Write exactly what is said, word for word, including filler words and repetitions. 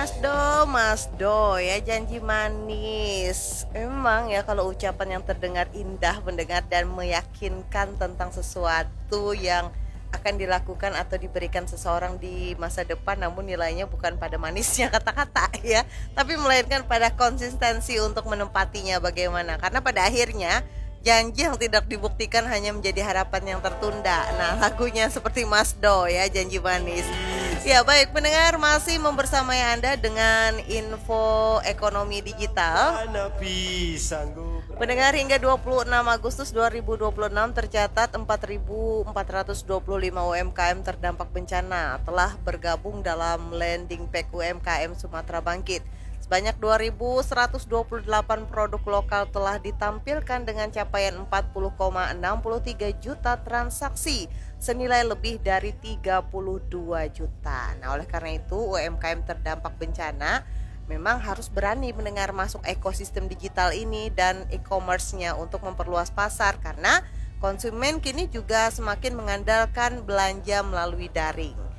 Mas Do, Mas Do ya, janji manis. Memang ya, kalau ucapan yang terdengar indah, mendengar dan meyakinkan tentang sesuatu yang akan dilakukan atau diberikan seseorang di masa depan, namun nilainya bukan pada manisnya kata-kata ya, tapi melainkan pada konsistensi untuk menempatinya bagaimana. Karena pada akhirnya janji yang tidak dibuktikan hanya menjadi harapan yang tertunda. Nah, lagunya seperti Mas Do ya, janji manis. Ya baik, pendengar, masih membersamai Anda dengan info ekonomi digital. Pendengar, hingga dua puluh enam Agustus dua ribu dua puluh enam tercatat empat ribu empat ratus dua puluh lima U M K M terdampak bencana telah bergabung dalam Landing Pack U M K M Sumatera Bangkit. Sebanyak dua ribu seratus dua puluh delapan produk lokal telah ditampilkan dengan capaian empat puluh koma enam tiga juta transaksi senilai lebih dari tiga puluh dua juta. Nah, oleh karena itu U M K M terdampak bencana memang harus berani mendengar masuk ekosistem digital ini dan e-commerce-nya untuk memperluas pasar, karena konsumen kini juga semakin mengandalkan belanja melalui daring.